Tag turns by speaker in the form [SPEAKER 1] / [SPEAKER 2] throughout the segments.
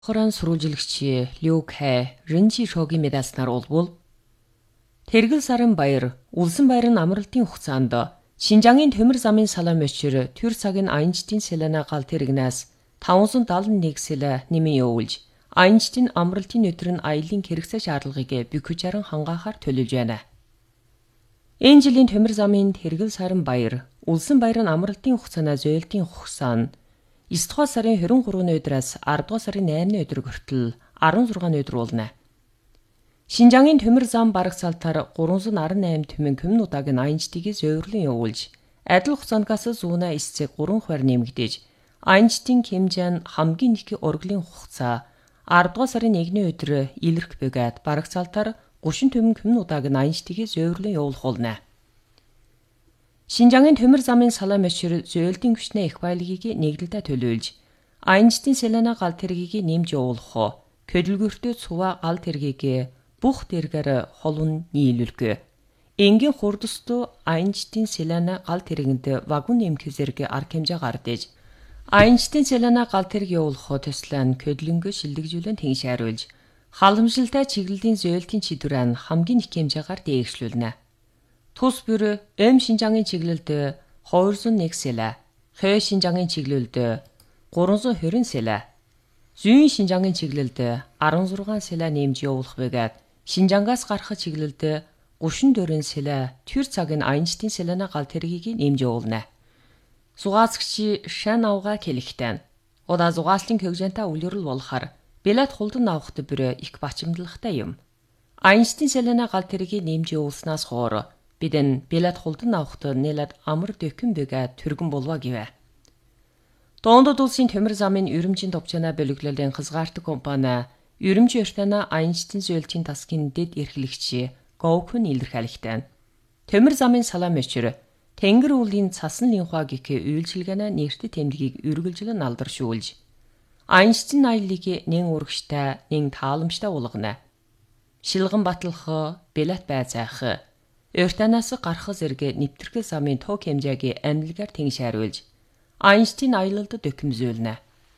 [SPEAKER 1] Хорон сурвалжлагч Лю Кэ Рэнжи шогийн мэдээснаар улбул Тэргэл сарын баяр, Улсын баяр нь амралтын хугацаанд Шинжангийн төмөр замын салаа мөчөр төр цагийн аянчдын селена гал тэрэгнээс 571 сэлэ нэмэн явуулж, аянчдын амралтын өдөр нь аялын хэрэгцээ шаардлагыг бөхөж хангаахаар төлөвлөж байна. Энэ жилийн төмөр замын Тэргэл сарын баяр, Улсын баяр нь амралтын хугацаанаа зөөлтийн хугацаа нь 9 дугаар сарын 23-ны өдрөөс 10 дугаар сарын 8-ны өдөр хүртэл 16 өдөр болно. Шинжангийн төмөр зам барагцаалтаар 318 түмэн коммунуудыг аянчдыг зөөврлөн явуулж, адил хугацаанаас зүүнэ 9-ийг 3 хувиар нэмэгдээж, аянчдын хэмжээ нь хамгийн их урлагийн хугацаа 10 дугаар сарын 1-ний өдөр илэрх бөгөөд барагцаалтаар 30 түмэн коммунуудыг аянчдыг зөөврлөн явуулах болно. Шинжангийн төмөр замын салаа мөчөр зөөлтийн хүчний их баялагийг нэгдэлдээ төлөөлж, аянчдын селена гал тэргийг нэмж явуулах, хөдөлгөөртөө цуваа гал тэргийг бүх тэргээр холун нийлүүлэх. Энгийн хурдстуу аянчдын селена гал тэргэнд вагон нэмэх зэрэг арга хэмжээ гардаж, аянчдын селена гал тэрэг явуулах төслөө нь хөдөлгөнгөө шилдэгжүүлэн тэншээруулж, халамжилтай чиглэлийн зөөлтийн чидвэрэн хамгийн их хэмжээгээр дээшлүүлнэ. Тус бүр Шинжангийн чиглэлд 201 сэлэ, Хой Шинжангийн чиглэлд 320 сэлэ, Зүйн Шинжангийн чиглэлд 16 сэлэ нэмж явуулах бөгөөд Шинжангаас гарах чиглэлд 34 сэлэ төр цагийн аянчдын селена гал тэргийг нэмж явуулна. Зугаацагч шан авга хэлэхтэн. Удаа зугааслын хөгжөнтэй үлрэл болохаар билет хулдан авахт бүр их бачимдалтай юм. Аянчдын селена гал тэргийг нэмж явуулснаас хойш бидэн билет хулдан авахт нэлээд амар дөкөн бэгэ түргэн болва гэвэ. Доондод улсын төмөр замын өрөмжийн товчона бөлөглөлийн хязгаартаг компани Өрөмж өртөна аянчдын зөөлтийн тасгийн дэд эрхлэгч Гоукун илэрхийлэхтэн. Төмөр замын салаа мөчөр Тэнгэр уулын цасан линхуа гэх үйлчилгээнэ нэртэд тэмдгийг үргэлжлэн алдаршуулж, аянчдын аяллыг нэн урагштай, нэн тааламжтай болгоно. Шилгэн батлах, билет байцаах, өртөнөөс гарах зэрэг нэвтрэх замын тог хэмжээг амилгаар тэншээруулж, аянчдын аялалд дөхөмзүүлнэ.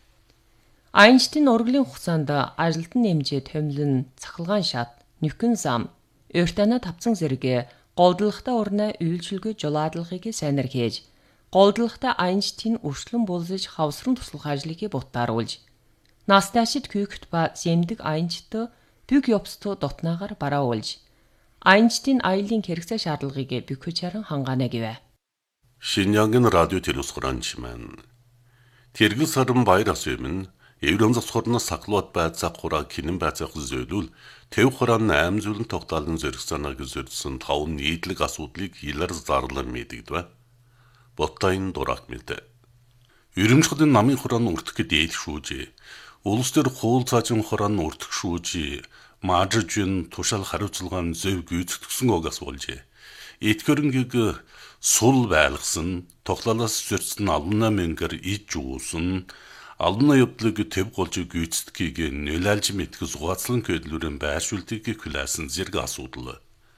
[SPEAKER 1] Аянчдын урлагийн хугацаанд ажилтны нэмжээ томилн цахилгаан шат, нөхөн зам, өртөнөө тавцан зэрэг голдлогтой урнаа үйлчилгээ жулаадлагыг сайнар хийж, голдлогтой аянчдын өршлөн булзаж хавсран туслах ажлыг бутааруулж, настайшид күйгт ба зэмдэг аянчд бүг ёбсто дотнаагаар бараулж, аянчдын аялын хэрэгцээ шаардлагыг бөхөж хангаана гэвэ.
[SPEAKER 2] Шинжангийн радио телевизхоранч маань Тэргэл сарын баяраас өмнө Евронзах сурнаас саклууд байцаах хураа кинэн байцаах зөөлүүл төв хураан 8 зүйлэн тогтоолын зэрэг санааг зөрчсөн 5 нийтлэг асуудлыг хилээр зарлан мэдэгдэв. Боттайн дурак мэдээ. Ерөнхийдөө намын хураан үртгэхэд ээл шүүжээ. Улс төр хуул цаажин хураан үртэх шүүжээ. Маажжин тушаал хариуцлагаан зөв гүйцэтгсэн угаас болжээ. Этгэрэнгийг сул байлгасан, тоглолоос зөрчсөн албаны мэнгээр иж жуусан, албаны явдлыг төв голж гүйцэтгэхийг нөлөөлж мэдэх зугаацлан көдлөрөн байршуултыг хүлээсэн зэрэг асуудал.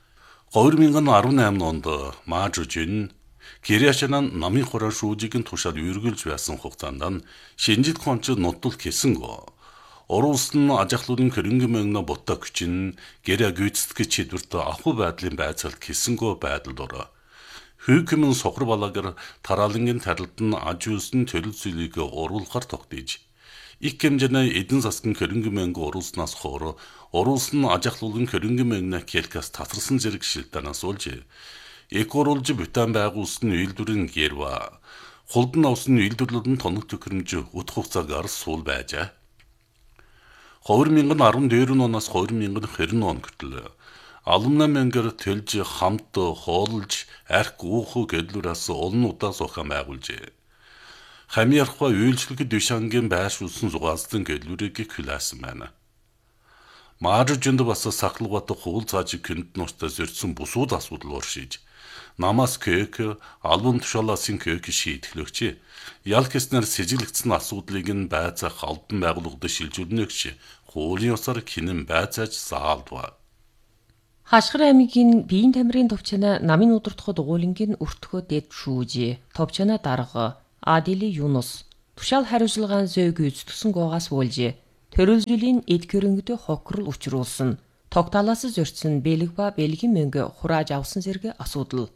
[SPEAKER 2] 2018 онд Маажжин Кириашанан намын хураан шүүжийг тушаад үргэлж байсан хугацаанд шинжит хонч нутул хэсэнгөө. Орус нь ажахлуудын хөрөнгө мөнгө ботоо хүчин гэрэ гүйцэтгэх чидвэрт ахуй байдлын байцаалт хэсэнгөө байдалд ороо. Хүйкэмэн сохор балагар тараалангийн тарилд нь аж үйлсийн төрөл зүйлийг оруулахар тогтээж. Их хэмжээний эдэн засгийн хөрөнгө мөнгө оруулснаас хойш Орус нь ажахлуулын хөрөнгө мөнгө хэлкээс татарсан зэрэг шилтэнаас олжээ. Эк оруулж бүтэн байгуулсан үйлдвэрийн гэрва. Хулдан авсан үйлдвэрлэлд тоног төхөөрөмж утга хугацаагаар суул байжээ. 2014 оноос 2020 он хүртэл алумна мөнгөөр төлж хамт хоолж арх ууху гэдлүүрээс олон удаа суухан байгуулжээ. Хамиархва үйлчлэгэд Душангийн байршуулсан зугаалсан гэдлүүрийг хүлээсэн байна. Маажжинд бас сахалгат хуул цаажиг këнд нуртаа зөрчсөн бусууд асуудал уршиж, намаас кök, албан тушаалаасын кök шийдэхлөгч, ял гэснээр сэжиглэгдсэн асуудлыг нь байцаах албан байгууллагад шилжүүлнэгч хуулийн ёсоор кинэн байцааж заалдва.
[SPEAKER 1] Хашгир аймгийн биеийн тамирын товчона намын удирдах дугуйлангийн өртгөө дэд шүүжээ. Товчона дарга Адили Юнус тушаал хариуцлагаан зөг үзтгсэн гоогаас буулжээ. төрөлжүүлийн эд хөрөнгөд хохирол учруулсан. Тогтоолоос зөрчсөн бэлэг ба бэлгийн мөнгө хурааж авсан зэрэг асуудал.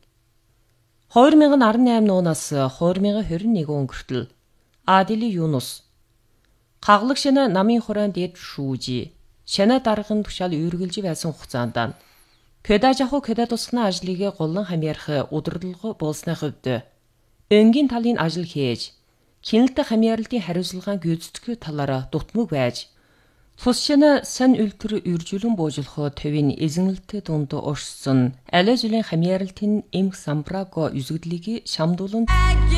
[SPEAKER 1] 2018 оноос 2021 он хүртэл Адили Юнус хаглаг шинэ намын хураан дэд шүүжи шинэ даргын тушаал үргэлж байсан хугацаанд Кэдажаху кэдэ тусганы ажлыг голлон хамаарах удирдлага болсны хувьд өнгийн талын ажил хийж кинэлт хамаарлалтын хариуцлагын гүйцэтгэх талаараа дутмаг байж цус шинэ сан үлтэр үржүүлэн буужлах төвийн эзэнэлт дунд оршсон аль зүлийн хамаарлалтын эмх самбраго үзэгдлийг шамдуулан